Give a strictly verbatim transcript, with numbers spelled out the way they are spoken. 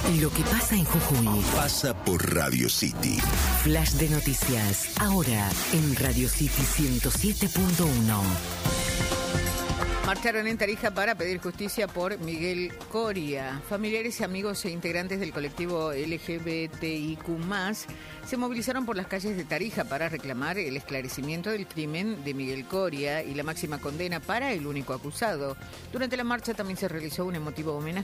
Lo que pasa en Jujuy pasa por Radio City. Flash de noticias, ahora en Radio City ciento siete punto uno. Marcharon en Tarija para pedir justicia por Miguel Coria. Familiares y amigos e integrantes del colectivo L G B T I Q más, se movilizaron por las calles de Tarija para reclamar el esclarecimiento del crimen de Miguel Coria y la máxima condena para el único acusado. Durante la marcha también se realizó un emotivo homenaje